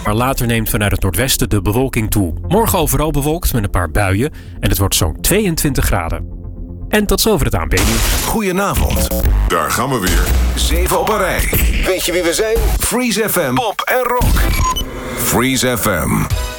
Maar later neemt vanuit het noordwesten de bewolking toe. Morgen overal bewolkt met een paar buien en het wordt zo'n 22 graden. En tot zover het ANP-nieuws. Goedenavond. Daar gaan we weer. 7 op een rij. Weet je wie we zijn? Freeze FM. Pop en rock. Freeze FM.